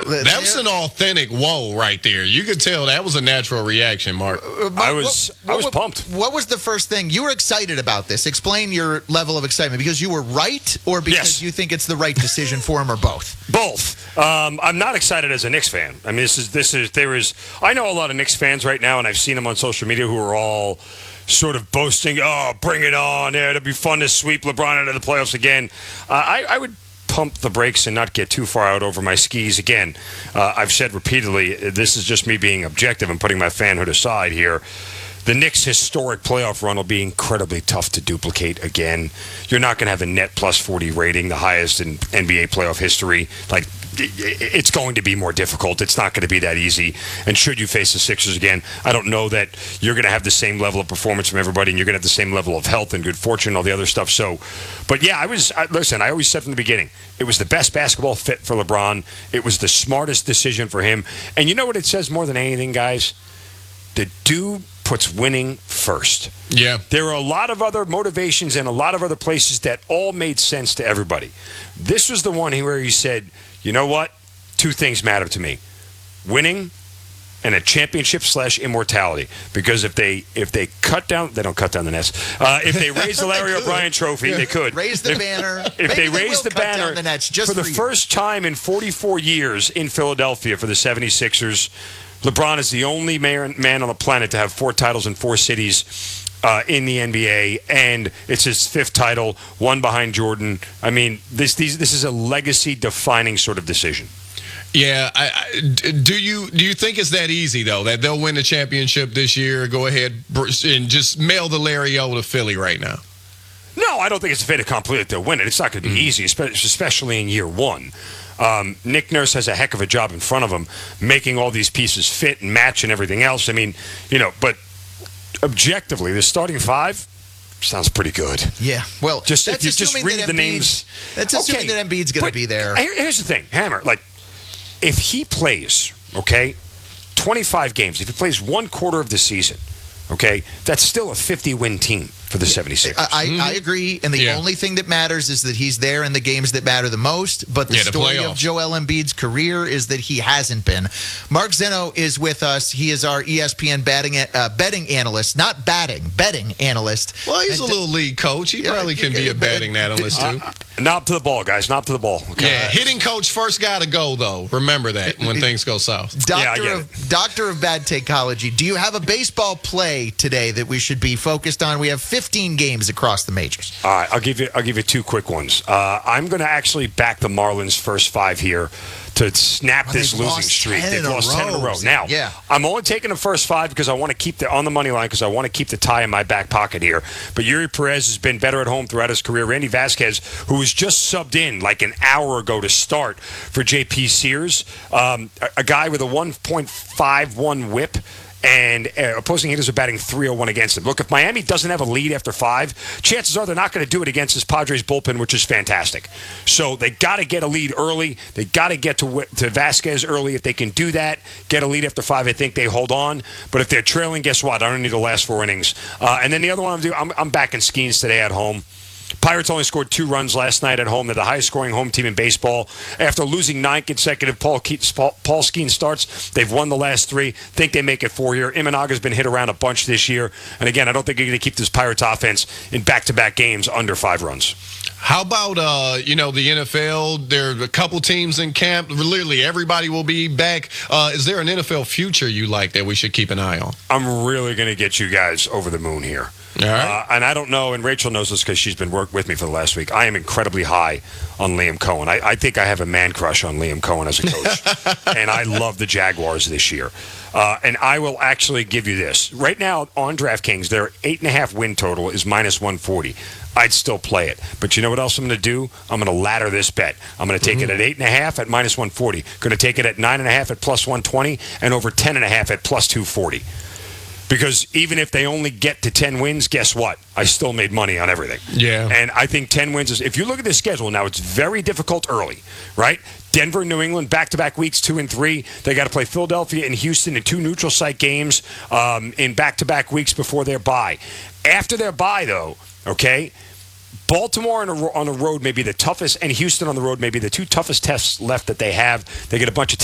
That was an authentic whoa right there. You could tell that was a natural reaction, Mark. I was pumped. What was the first thing? You were excited about this. Explain your level of excitement. Because you were right, or because you think it's the right decision for him, or both? Both. I'm not excited as a Knicks fan. I mean, I know a lot of Knicks fans right now, and I've seen them on social media who are all sort of boasting, oh, bring it on. Yeah, it'll be fun to sweep LeBron out of the playoffs again. I would pump the brakes and not get too far out over my skis again. I've said repeatedly, this is just me being objective and putting my fanhood aside here. The Knicks' historic playoff run will be incredibly tough to duplicate again. You're not going to have a net plus 40 rating, the highest in NBA playoff history. Like, it's going to be more difficult. It's not going to be that easy. And should you face the Sixers again, I don't know that you're going to have the same level of performance from everybody, and you're going to have the same level of health and good fortune and all the other stuff. So, but yeah, listen, I always said from the beginning, it was the best basketball fit for LeBron. It was the smartest decision for him. And you know what it says more than anything, guys? The dude puts winning first. Yeah. There are a lot of other motivations and a lot of other places that all made sense to everybody. This was the one where he said, you know what? Two things matter to me. Winning and a championship / immortality. Because if they cut down, they don't cut down the Nets. If they raise the Larry O'Brien trophy, they could. Raise the banner. If they raise the banner the Nets just for the first time in 44 years in Philadelphia for the 76ers, LeBron is the only man on the planet to have 4 titles in 4 cities in the NBA, and it's his 5th title, one behind Jordan. I mean, this is a legacy-defining sort of decision. Yeah, do you think it's that easy though, that they'll win the championship this year? Go ahead and just mail the Larry O to Philly right now. No, I don't think it's a fait accompli that they'll win it. It's not going to be easy, especially in year one. Nick Nurse has a heck of a job in front of him, making all these pieces fit and match and everything else. I mean, but objectively, the starting 5 sounds pretty good. Yeah. Well, just if you just read the names. That's assuming that Embiid's going to be there. Here's the thing, Hammer. Like, if he plays, 25 games, if he plays one quarter of the season, that's still a 50-win team for the 76ers. I agree, and the only thing that matters is that he's there in the games that matter the most, but the story of Joel Embiid's career is that he hasn't been. Mark Zeno is with us. He is our ESPN betting analyst. Not batting, betting analyst. Well, he's a little league coach. He probably can be a betting analyst, too. Knob to the ball, guys. Knob to the ball. Okay. Yeah, hitting coach first got to go, though. Remember that when things go south. Doctor of bad takeology, do you have a baseball play today that we should be focused on? We have 15 games across the majors. All right, I'll give you 2 quick ones. I'm going to actually back the Marlins first 5 here to snap this losing streak. They've lost 10 in a row. Now, I'm only taking the first 5 because I want to keep on the money line because I want to keep the tie in my back pocket here. But Yuri Perez has been better at home throughout his career. Randy Vasquez, who was just subbed in like an hour ago to start for J.P. Sears, a guy with a 1.51 whip. And opposing hitters are batting .301 against him. Look, if Miami doesn't have a lead after 5, chances are they're not going to do it against this Padres bullpen, which is fantastic. So they got to get a lead early. They got to get to Vasquez early. If they can do that, get a lead after 5, I think they hold on. But if they're trailing, guess what? I don't need the last 4 innings. And then the other one I'm backing Skeens today at home. Pirates only scored 2 runs last night at home. They're the highest scoring home team in baseball. After losing 9 consecutive Paul Skeens starts, they've won the last 3. Think they make it 4 here. Imanaga's been hit around a bunch this year. And again, I don't think you're going to keep this Pirates offense in back-to-back games under 5 runs. How about, the NFL? There are a couple teams in camp. Literally everybody will be back. Is there an NFL future you like that we should keep an eye on? I'm really going to get you guys over the moon here. All right. And I don't know, and Rachel knows this because she's been working with me for the last week. I am incredibly high on Liam Cohen. I think I have a man crush on Liam Cohen as a coach. And I love the Jaguars this year. And I will actually give you this. Right now on DraftKings, their 8.5 win total is -140. I'd still play it. But you know what else I'm going to do? I'm going to ladder this bet. I'm going to take it at 8.5 at -140. Going to take it at 9.5 at +120 and over 10.5 at +240. Because even if they only get to 10 wins, guess what? I still made money on everything. Yeah. And I think 10 wins is, if you look at the schedule now, it's very difficult early, right? Denver, New England, back-to-back weeks, 2 and 3. They got to play Philadelphia and Houston in 2 neutral site games in back-to-back weeks before their bye. After their bye, though, Baltimore on the road may be the toughest, and Houston on the road may be the 2 toughest tests left that they have. They get a bunch of